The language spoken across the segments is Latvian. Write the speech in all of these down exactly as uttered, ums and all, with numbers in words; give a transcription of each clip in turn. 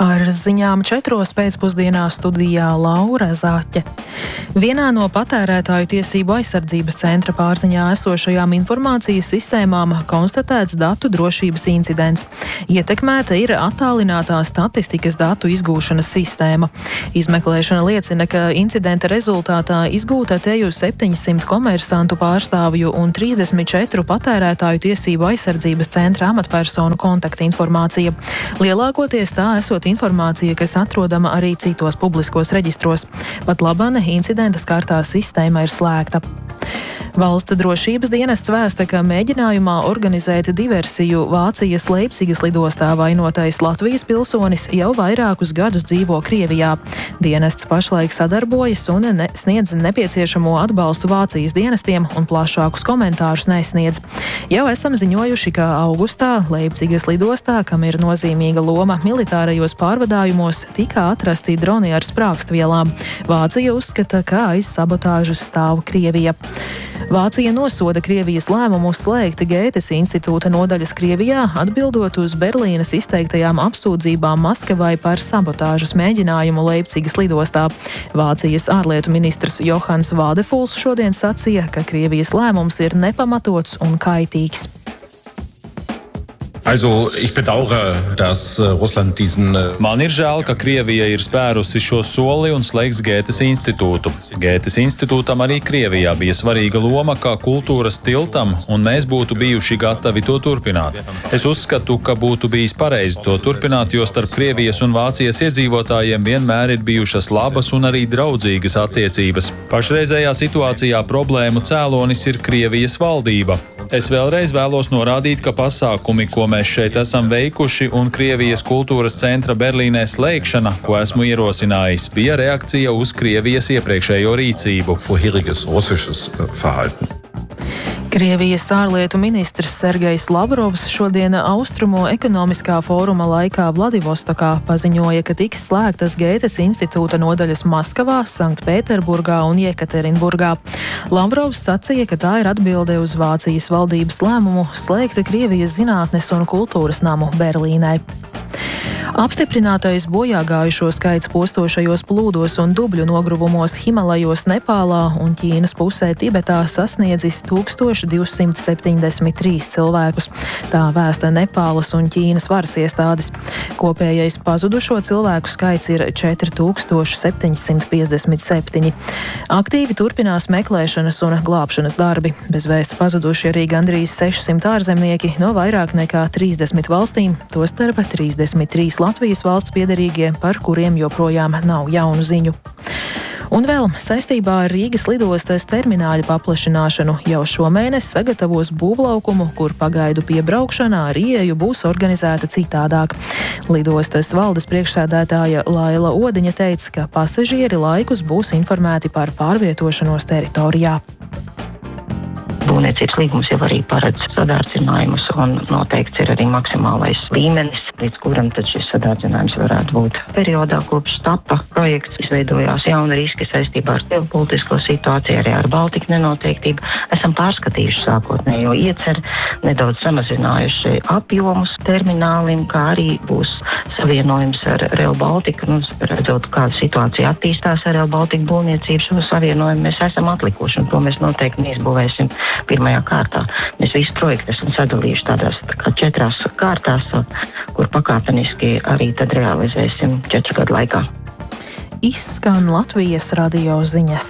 Ar ziņām četros pēcpusdienā studijā Laura Zaķe. Vienā no patērētāju tiesību aizsardzības centra pārziņā esošajām informācijas sistēmām konstatēts datu drošības incidents. Ietekmēta ir attālinātā statistikas datu izgūšanas sistēma. Izmeklēšana liecina, ka incidenta rezultātā izgūta teju septiņsimt komersantu pārstāvju un trīsdesmit četru patērētāju tiesību aizsardzības centra amatpersonu kontaktinformācija. Lielākoties tā esot informācija, kas atrodama arī citos publiskos reģistros. Pat labāk incidenta skartā sistēma ir slēgta. Valsts drošības dienests vēsta, ka mēģinājumā organizēt diversiju Vācijas Leipzigas lidostā vainotais Latvijas pilsonis jau vairākus gadus dzīvo Krievijā. Dienests pašlaik sadarbojas un ne, sniedz nepieciešamo atbalstu Vācijas dienestiem un plašākus komentārus nesniedz. Jau esam ziņojuši, ka augustā Leipzigas lidostā, kam ir nozīmīga loma militārajos pārvadājumos, tika atrasti droni ar sprākstvielām. Vācija uzskata, ka aiz sabotāžas stāv Krievija. Vācija nosoda Krievijas lēmumu slēgt Gētes institūta nodaļas Krievijā, atbildot uz Berlīnes izteiktajām apsūdzībām Maskavai par sabotāžas mēģinājumu Leipzigas lidostā. Vācijas ārlietu ministrs Johans Vādefuls šodien sacīja, ka Krievijas lēmums ir nepamatots un kaitīgs. Also, ich bedauere, dass Russland diesen... Man ir žēl, ka Krievija ir spērusi šo soli un slēgs Gētes institūtu. Gētes institūtam arī Krievijā bija svarīga loma kā kultūras tiltam, un mēs būtu bijuši gatavi to turpināt. Es uzskatu, ka būtu bijis pareizi to turpināt, jo starp Krievijas un Vācijas iedzīvotājiem vienmēr ir bijušas labas un arī draudzīgas attiecības. Pašreizējā situācijā problēmu cēlonis ir Krievijas valdība. Es vēlreiz vēlos norādīt, ka pasākumi, ko mēs šeit esam veikuši, un Krievijas kultūras centra Berlīnē slēgšana, ko esmu ierosinājis, bija reakcija uz Krievijas iepriekšējo rīcību. Krievijas ārlietu ministrs Sergejs Lavrovs šodien Austrumu ekonomiskā fóruma laikā Vladivostokā paziņoja, ka tiks slēgtas Gētes institūta nodaļas Maskavā, Sanktpēterburgā un Jekaterinburgā. Lavrovs sacīja, ka tā ir atbilde uz Vācijas valdības lēmumu slēgt Krievijas zinātnes un kultūras namu Berlīnē. Apstiprinātais bojāgājušo skaits postošajos plūdos un dubļu nogruvumos Himalajos Nepālā un Ķīnas pusē Tibetā sasniedzis tūkstoš divsimt septiņdesmit trīs cilvēkus. Tā vēsta Nepālas un Ķīnas varas iestādes. Kopējais pazudušo cilvēku skaits ir četri tūkstoši septiņsimt piecdesmit septiņi. Aktīvi turpinās meklēšanas un glābšanas darbi. Bez vēsts pazuduši arī gandrīz sešsimt ārzemnieki no vairāk nekā trīsdesmit valstīm, tostarp trīsdesmit trīs Latvijas valsts piederīgie, par kuriem joprojām nav jaunu ziņu. Un vēl saistībā ar Rīgas lidostas termināļa paplašināšanu jau šomēnes sagatavos būvlaukumu, kur pagaidu piebraukšanā ar ieeju būs organizēta citādāk. Lidostas valdes priekšsēdētāja Laila Odiņa teica, ka pasažieri laikus būs informēti par pārvietošanos teritorijā. Būvniecības līgums jau arī paredz sadārdzinājumus un noteikts ir arī maksimālais līmenis, līdz kuram tad šis sadārdzinājums varētu būt. Periodā kopš tapa projekts izveidojās jauni riski saistībā ar ģeopolitisko situāciju, arī ar Baltiku nenoteiktību. Esam pārskatījuši sākotnējo ieceri, nedaudz samazinājuši apjomus terminālim, kā arī būs savienojums ar Rail Baltica. Nu, redzot, kāda situācija attīstās ar Rail Baltica būvniecību, šo savienojumu mēs esam atlikuši un to mēs noteikti neizbūvēsim pirmajā kārtā. Mēs visu projektu esam sadalījuši tādās tā kā četrās kārtās, kur pakāpeniski arī tad realizēsim četru gadu laikā. Izskan Latvijas radio ziņas.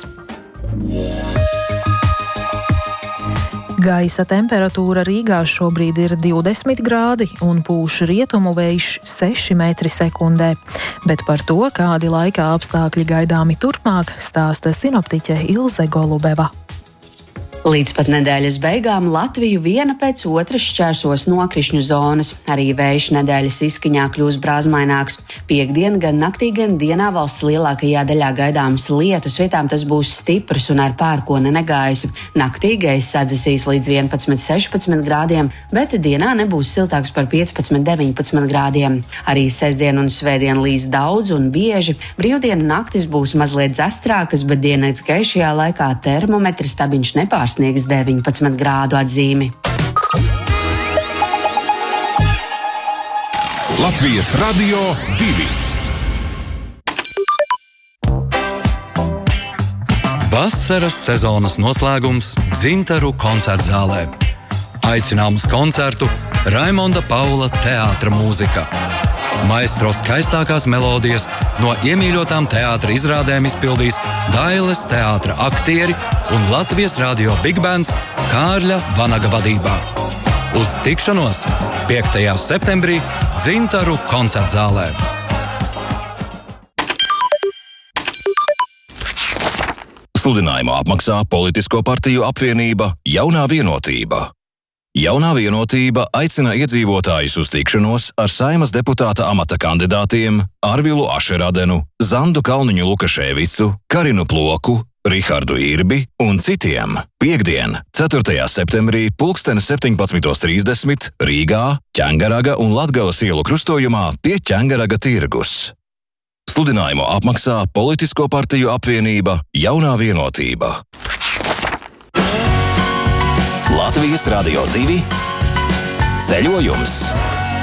Gaisa temperatūra Rīgā šobrīd ir divdesmit grādi un pūš rietumu vējš seši metri sekundē. Bet par to, kādi laika apstākļi gaidāmi turpmāk, stāsta sinoptiķe Ilze Golubeva. Līdz pat nedēļas beigām Latviju viena pēc otras šķērsos nokrišņu zonas. Arī vējš nedēļas izskaņā kļūs brāzmaināks. Piektdien gan naktī, gan dienā valsts lielākajā daļā gaidāms lietus, vietām tas būs stiprs un ar pērkona negaisu. Naktī gaiss sadzisīs līdz vienpadsmit sešpadsmit grādiem, bet dienā nebūs siltāks par piecpadsmit deviņpadsmit grādiem. Arī sestdien un svētdien līs daudz un bieži. Brīvdienu naktis būs mazliet dzestrākas, bet diennakts gaišajā laikā termometra stabiņš nepārs sniegs deviņpadsmit grādu atzīmi. Latvijas radio divi. Vasaras sezonas noslēgums Dzintaru koncertzālē. Aicinām uz koncertu Raimonda Paula teātra mūzika. Maestro skaistākās melodijas no iemīļotām teātra izrādēm izpildīs Dailes teātra aktieri un Latvijas radio Big Bands Kārļa Vanaga vadībā. Uz tikšanos piektajā septembrī Dzintaru koncertzālē. Sludinājumu apmaksā Politisko partiju apvienība Jaunā vienotība. Jaunā vienotība aicina iedzīvotājus uz tikšanos ar Saeimas deputāta amata kandidātiem Arvilu Ašeradenu, Zandu Kalniņu Lukaševicu, Karinu Ploku, Rihardu Irbi un citiem piektdien, ceturtajā septembrī pulksteni septiņpadsmit trīsdesmit Rīgā, Ķengaraga un Latgales ielu krustojumā pie Ķengaraga tirgus. Sludinājumu apmaksā Politisko partiju apvienība Jaunā vienotība. Latvijas Radio divi ceļojums.